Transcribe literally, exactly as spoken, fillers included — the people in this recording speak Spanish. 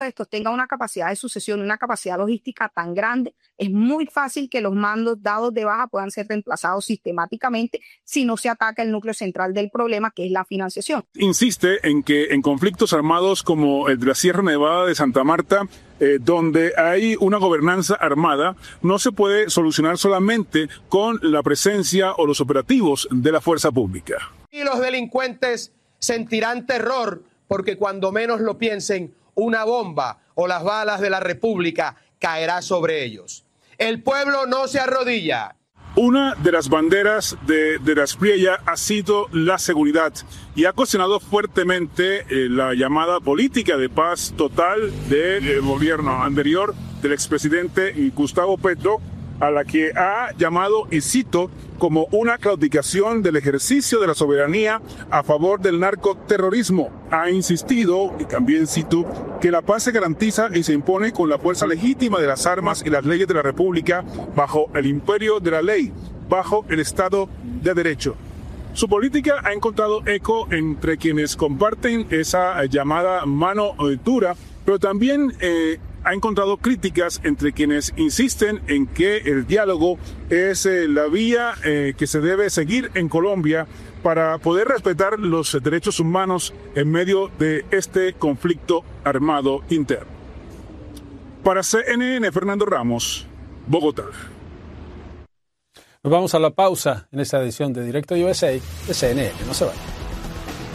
estos tenga una capacidad de sucesión, una capacidad logística tan grande, es muy fácil que los mandos dados de baja puedan ser reemplazados sistemáticamente si no se ataca el núcleo central del problema, que es la financiación. Insiste en que en conflictos armados como el de la Sierra Nevada de Santa Marta, eh, donde hay una gobernanza armada, no se puede solucionar solamente con la presencia o los operativos de la fuerza pública. Y los delincuentes sentirán terror porque cuando menos lo piensen, una bomba o las balas de la República caerá sobre ellos. El pueblo no se arrodilla. Una de las banderas de, de la Espriella ha sido la seguridad y ha cuestionado fuertemente eh, la llamada política de paz total del gobierno anterior del expresidente Gustavo Petro, a la que ha llamado, y cito, como una claudicación del ejercicio de la soberanía a favor del narcoterrorismo. Ha insistido, y también cito, que la paz se garantiza y se impone con la fuerza legítima de las armas y las leyes de la República bajo el imperio de la ley, bajo el Estado de Derecho. Su política ha encontrado eco entre quienes comparten esa llamada mano dura, pero también eh, ha encontrado críticas entre quienes insisten en que el diálogo es eh, la vía eh, que se debe seguir en Colombia para poder respetar los derechos humanos en medio de este conflicto armado interno. Para C N N, Fernando Ramos, Bogotá. Nos vamos a la pausa en esta edición de Directo U S A de C N N. No se vayan.